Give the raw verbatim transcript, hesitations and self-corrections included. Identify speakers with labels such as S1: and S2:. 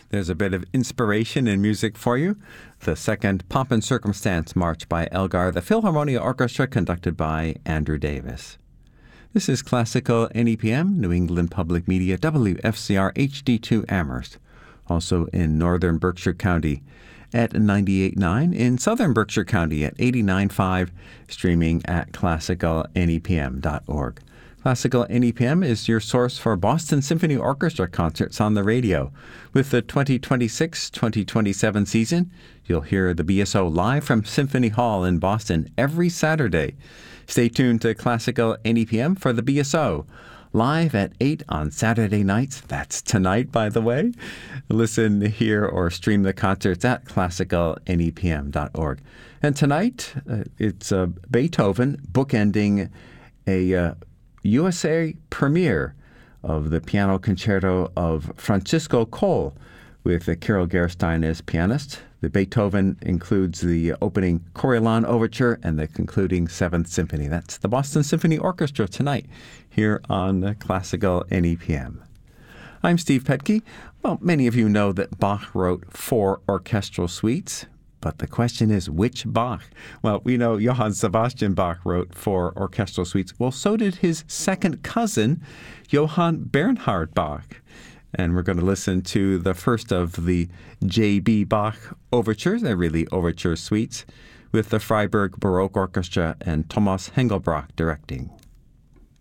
S1: There's a bit of inspiration in music for you. The second Pomp and Circumstance March by Elgar, the Philharmonia Orchestra, conducted by Andrew Davis. This is Classical N E P M, New England Public Media, W F C R H D two Amherst, also in northern Berkshire County at ninety-eight point nine, in southern Berkshire County at eighty-nine point five, streaming at classical N E P M dot org. Classical N E P M is your source for Boston Symphony Orchestra concerts on the radio. With the twenty twenty-six twenty twenty-seven season, you'll hear the B S O live from Symphony Hall in Boston every Saturday. Stay tuned to Classical N E P M for the B S O, live at eight on Saturday nights. That's tonight, by the way. Listen, hear, or stream the concerts at classical N E P M dot org. And tonight, uh, it's uh, Beethoven bookending a uh, U S A premiere of the piano concerto of Francisco Cole with uh, Carol Gerstein as pianist. The Beethoven includes the opening Coriolan Overture and the concluding Seventh Symphony. That's the Boston Symphony Orchestra tonight here on uh, Classical N E P M. I'm Steve Petke. Well, many of you know that Bach wrote four orchestral suites. But the question is, which Bach? Well, we know Johann Sebastian Bach wrote four orchestral suites. Well, so did his second cousin, Johann Bernhard Bach. And we're going to listen to the first of the J B Bach overtures. They're really overture suites with the Freiburg Baroque Orchestra and Thomas Hengelbach directing.